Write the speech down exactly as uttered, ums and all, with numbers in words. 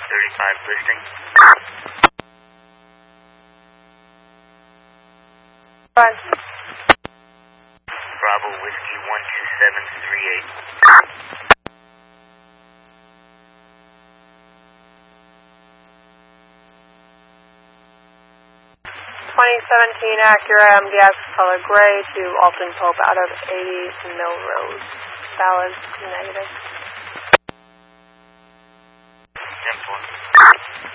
thirty-five listing. Five. Bravo Whiskey one two seven three eight. twenty seventeen Acura M D X color gray to Alton Pope out of eighty Mill Road. Valid, negative. ten four.